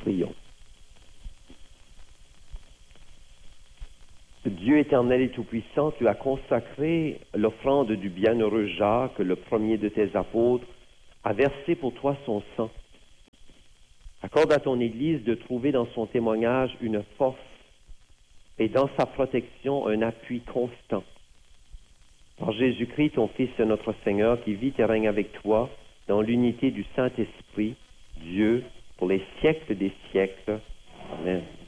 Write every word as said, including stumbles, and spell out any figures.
Prions. Dieu éternel et tout-puissant, tu as consacré l'offrande du bienheureux Jacques, le premier de tes apôtres, a versé pour toi son sang. Accorde à ton Église de trouver dans son témoignage une force et dans sa protection un appui constant. Par Jésus-Christ, ton Fils, notre Seigneur, qui vit et règne avec toi dans l'unité du Saint-Esprit, Dieu, pour les siècles des siècles. Amen.